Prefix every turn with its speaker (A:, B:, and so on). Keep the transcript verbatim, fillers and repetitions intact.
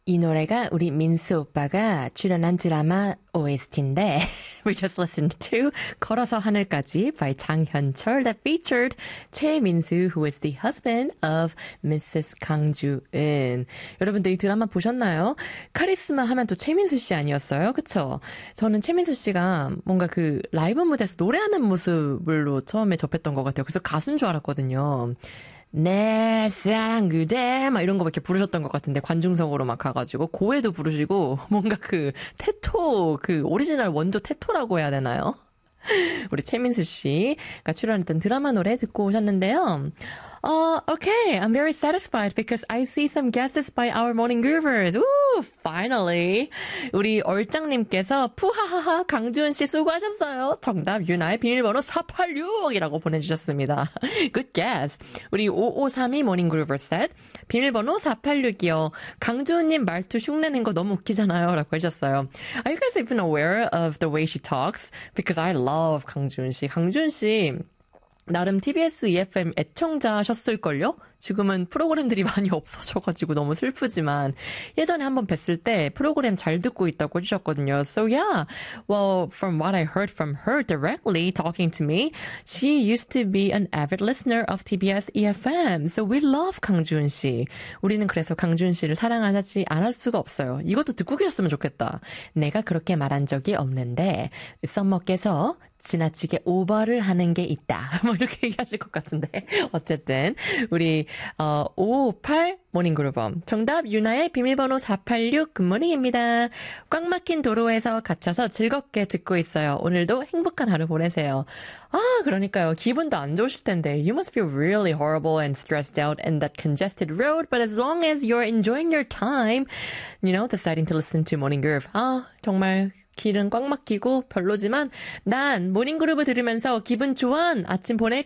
A: 이 노래가 우리 민수 오빠가 출연한 드라마 오에스티인데 we just listened to 걸어서 하늘까지 by 장현철 that featured 최민수 who is the husband of 미세스 강주은. 여러분들 이 드라마 보셨나요? 카리스마 하면 또 최민수 씨 아니었어요? 그쵸? 저는 최민수 씨가 뭔가 그 라이브 무대에서 노래하는 모습으로 처음에 접했던 것 같아요. 그래서 가수인 줄 알았거든요. 내 사랑 그대 막 이런 거 이렇게 부르셨던 것 같은데 관중석으로 막 가가지고 고해도 부르시고 뭔가 그 테토 그 오리지널 원조 테토라고 해야 되나요? 우리 최민수 씨가 출연했던 드라마 노래 듣고 오셨는데요. Uh, okay, I'm very satisfied because I see some guesses by our morning groovers. Ooh, finally. 우리 얼짱님께서 푸하하하 강주은 씨 수고하셨어요. 정답 유나의 비밀번호 사팔육이라고 보내주셨습니다. Good guess. 우리 오오삼이 morning groover said 비밀번호 사팔육이요. 강주은님 말투 흉내낸 거 너무 웃기잖아요. 라고 하셨어요. Are you guys even aware of the way she talks? Because I love 강주은 씨. 강주은 씨 나름 티비에스 이에프엠 애청자셨을걸요? 지금은 프로그램들이 많이 없어져가지고 너무 슬프지만 예전에 한번 뵀을 때 프로그램 잘 듣고 있다고 해주셨거든요. So yeah, well, from what I heard from her directly talking to me, she used to be an avid listener of 티비에스 이에프엠. So we love 강주은 씨. 우리는 그래서 강주은 씨를 사랑하지 않을 수가 없어요. 이것도 듣고 계셨으면 좋겠다. 내가 그렇게 말한 적이 없는데 썸머께서 지나치게 오버를 하는 게 있다. 뭐 이렇게 얘기하실 것 같은데. 어쨌든 우리 어, 오오팔 모닝그룹범 정답 유나의 비밀번호 사팔육 굿모닝입니다. 꽉 막힌 도로에서 갇혀서 즐겁게 듣고 있어요. 오늘도 행복한 하루 보내세요. 아 그러니까요. 기분도 안 좋으실 텐데 You must feel really horrible and stressed out in that congested road but as long as you're enjoying your time you know, deciding to listen to Morning Groove 아 정말 길은 꽉 막히고 별로지만 난 모닝그룹을 들으면서 기분 좋은 아침 보낼